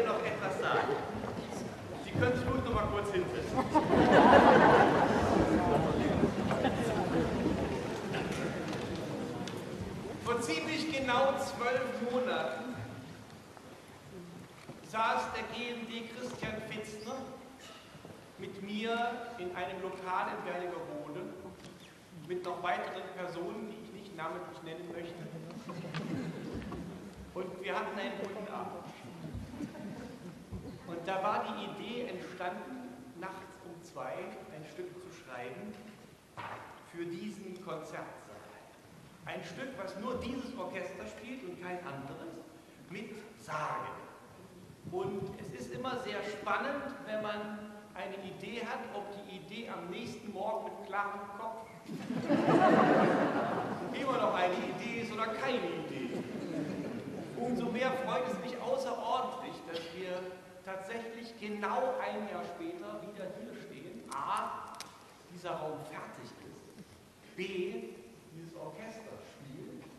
wollte noch etwas sagen. Sie können sich ruhig noch mal kurz hinsetzen. Vor ziemlich genau 12 Monaten saß der GMD Christian Fitzner mit mir in einem Lokal in Wernigerode mit noch weiteren Personen, die ich nicht namentlich nennen möchte. Und wir hatten einen guten Abend. Und da war die Idee entstanden, nachts um 2 ein Stück zu schreiben für diesen Konzertsaal. Ein Stück, was nur dieses Orchester spielt und kein anderes, mit Sagen. Und es ist immer sehr spannend, wenn man eine Idee hat, ob die Idee am nächsten Morgen mit klarem Kopf immer noch eine Idee ist oder keine Idee. Umso mehr freut es mich außerordentlich, dass wir tatsächlich genau ein Jahr später wieder hier stehen. A, dieser Raum fertig ist. B, dieses Orchester spielt.